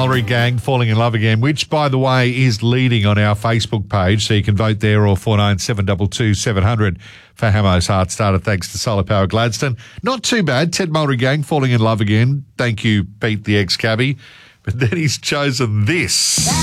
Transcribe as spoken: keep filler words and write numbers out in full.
Mulry Gang, Falling in Love Again, which, by the way, is leading on our Facebook page, so you can vote there, or four nine seven two two seven hundred for Hamo's Heart Starter, thanks to Solar Power Gladstone. Not too bad. Ted Mulry Gang, Falling in Love Again. Thank you, Pete the ex-cabbie. But then he's chosen this.